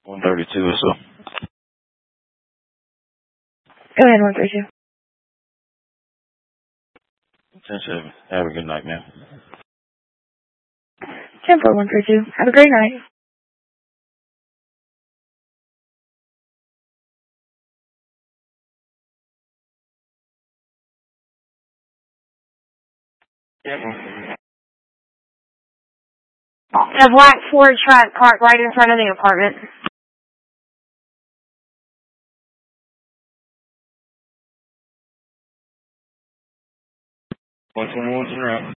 132 or so. Go ahead, 132. 10-7. Have a good night, man. 10-4, 132. Have a great night. A black Ford truck parked right in front of the apartment. What's around?